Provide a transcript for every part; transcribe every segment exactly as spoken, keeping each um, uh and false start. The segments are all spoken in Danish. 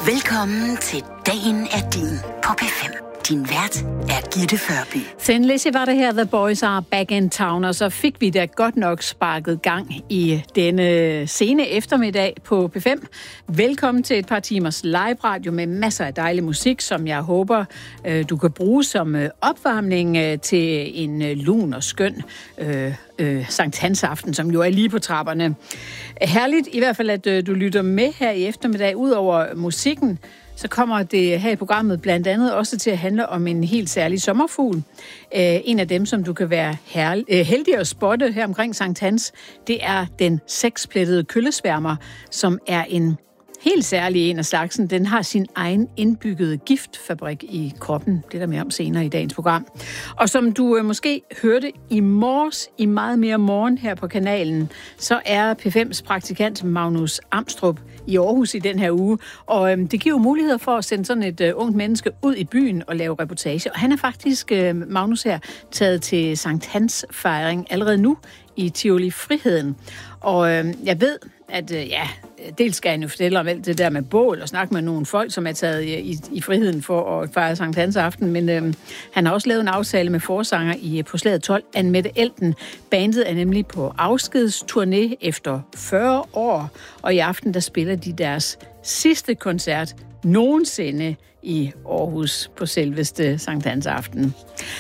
Velkommen til Dagen er din på P fem. Din vært er Gitte Førby. Sen Lizzie var det her, The Boys Are Back in Town, og så fik vi da godt nok sparket gang i denne sene eftermiddag på P fem. Velkommen til et par timers live-radio med masser af dejlig musik, som jeg håber, du kan bruge som opvarmning til en lun og skøn øh, øh, Sankt Hans aften, som jo er lige på trapperne. Herligt i hvert fald, at du lytter med her i eftermiddag. Udover musikken, så kommer det her i programmet blandt andet også til at handle om en helt særlig sommerfugl. Øh, en af dem, som du kan være herl- øh, heldig at spotte her omkring Sankt Hans, det er den seksplettede køllesværmer, som er en helt særlig en af slagsen. Den har sin egen indbyggede giftfabrik i kroppen. Det er der mere om senere i dagens program. Og som du øh, måske hørte i morges, i meget mere morgen her på kanalen, så er P fems praktikant Magnus Amstrup i Aarhus i den her uge. Og øh, det giver jo muligheder for at sende sådan et øh, ungt menneske ud i byen og lave reportage. Og han er faktisk, øh, Magnus her, taget til Sankt Hans fejring allerede nu i Tivoli Friheden. Og øh, jeg ved, at øh, ja, dels skal han jo fortælle om alt det der med bål og snakke med nogle folk, som er taget i, i, i friheden for at fejre Sankt Hans aften, men øh, han har også lavet en aftale med forsanger i på slaget tolv, Anne-Mette Elten. Bandet er nemlig på afskedsturné efter fyrre år, og i aften der spiller de deres sidste koncert nogensinde i Aarhus på selveste Sankt Hans aften.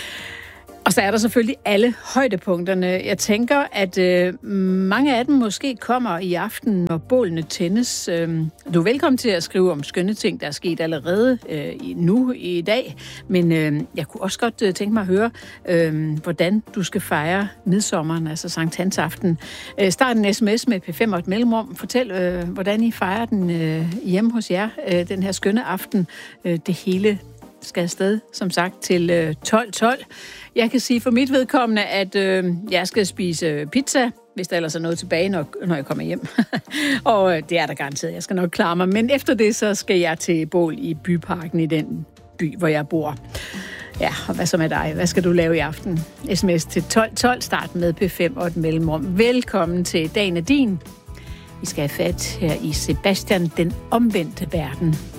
Og så er der selvfølgelig alle højdepunkterne. Jeg tænker, at øh, mange af dem måske kommer i aften, når bålene tændes. Øh, du er velkommen til at skrive om skønne ting, der er sket allerede øh, nu i dag. Men øh, jeg kunne også godt øh, tænke mig at høre, øh, hvordan du skal fejre midsommeren, altså Sankt Hans aften. Øh, start en sms med P fem og et mellemrum. Fortæl, øh, hvordan I fejrer den øh, hjemme hos jer, øh, den her skønne aften. Øh, det hele skal afsted, som sagt, til øh, tolv tolv. Jeg kan sige for mit vedkommende, at øh, jeg skal spise pizza, hvis der ellers er noget tilbage, når, når jeg kommer hjem. Og øh, det er der garanteret, jeg skal nok klare mig. Men efter det, så skal jeg til bål i byparken i den by, hvor jeg bor. Ja, og hvad så med dig? Hvad skal du lave i aften? Sms til tolv tolv, start med P fem og et mellemrum. Velkommen til Dagen er din. Vi skal have fat her i Sebastian, den omvendte verden.